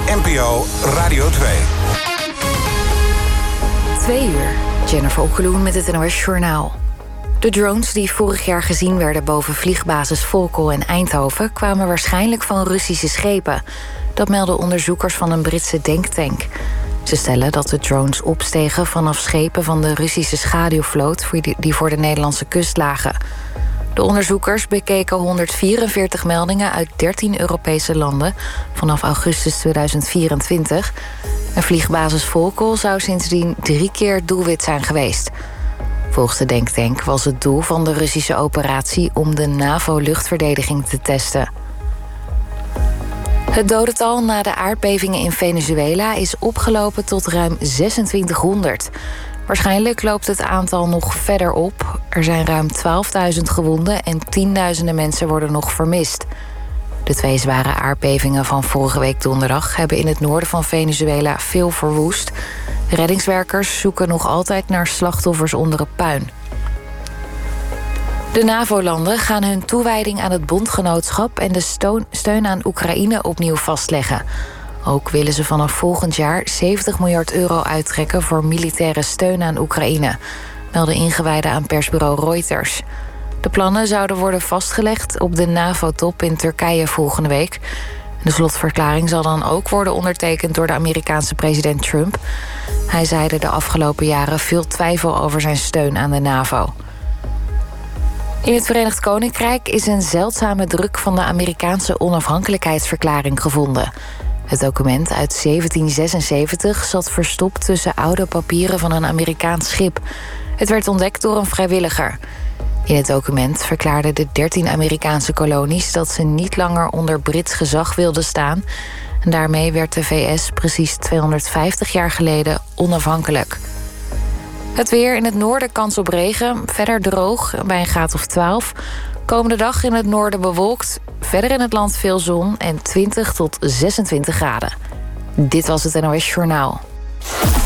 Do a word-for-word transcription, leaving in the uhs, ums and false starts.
N P O Radio twee. Twee uur. Jennifer Okkeloen met het N O S Journaal. De drones die vorig jaar gezien werden boven vliegbasis Volkel en Eindhoven kwamen waarschijnlijk van Russische schepen. Dat melden onderzoekers van een Britse denktank. Ze stellen dat de drones opstegen vanaf schepen van de Russische schaduwvloot die voor de Nederlandse kust lagen. De onderzoekers bekeken honderdvierenveertig meldingen uit dertien Europese landen vanaf augustus tweeduizend vierentwintig. Een vliegbasis Volkel zou sindsdien drie keer doelwit zijn geweest. Volgens de denktank was het doel van de Russische operatie om de NAVO-luchtverdediging te testen. Het dodental na de aardbevingen in Venezuela is opgelopen tot ruim zesentwintighonderd. Waarschijnlijk loopt het aantal nog verder op. Er zijn ruim twaalfduizend gewonden en tienduizenden mensen worden nog vermist. De twee zware aardbevingen van vorige week donderdag hebben in het noorden van Venezuela veel verwoest. Reddingswerkers zoeken nog altijd naar slachtoffers onder het puin. De NAVO-landen gaan hun toewijding aan het bondgenootschap en de steun aan Oekraïne opnieuw vastleggen. Ook willen ze vanaf volgend jaar zeventig miljard euro uittrekken voor militaire steun aan Oekraïne, melden ingewijden aan persbureau Reuters. De plannen zouden worden vastgelegd op de NAVO-top in Turkije volgende week. De slotverklaring zal dan ook worden ondertekend door de Amerikaanse president Trump. Hij zeide de afgelopen jaren veel twijfel over zijn steun aan de NAVO. In het Verenigd Koninkrijk is een zeldzame druk van de Amerikaanse onafhankelijkheidsverklaring gevonden. Het document uit zeventien zesenzeventig zat verstopt tussen oude papieren van een Amerikaans schip. Het werd ontdekt door een vrijwilliger. In het document verklaarden de dertien Amerikaanse kolonies dat ze niet langer onder Brits gezag wilden staan. En daarmee werd de V S precies tweehonderdvijftig jaar geleden onafhankelijk. Het weer: in het noorden kans op regen, verder droog bij een graad of twaalf. Komende dag in het noorden bewolkt, verder in het land veel zon en twintig tot zesentwintig graden. Dit was het N O S Journaal.